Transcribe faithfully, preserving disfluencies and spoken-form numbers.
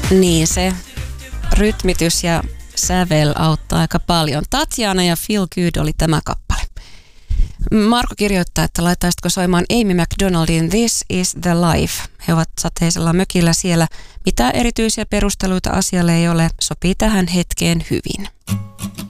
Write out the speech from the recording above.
Niin, se rytmitys ja sävel auttaa aika paljon. Tatjana ja Feel Good oli tämä kappale. Marko kirjoittaa, että laittaisitko soimaan Amy McDonaldin This is the Life. He ovat sateisella mökillä siellä. Mitään erityisiä perusteluita asialle ei ole. Sopii tähän hetkeen hyvin.